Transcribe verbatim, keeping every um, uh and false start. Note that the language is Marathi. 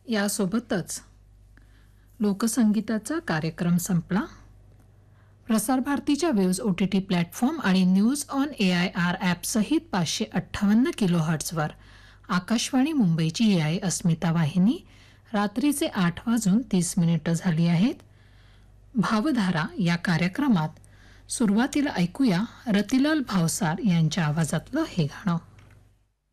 यासोबतच लोकसंगीताचा कार्यक्रम संपला. प्रसारभारतीच्या waves O T T platform आणि news on A I R ॲपसहित पाचशे अठ्ठावन्न किलो हर्ट्झवर आकाशवाणी मुंबईची ए आय अस्मिता वाहिनी रात्रीचे आठ वाजून तीस मिनिटं झाली आहेत. भावधारा या कार्यक्रमात सुरुवातीला ऐकूया रतिलाल भावसार यांच्या आवाजातलं हे गाणं.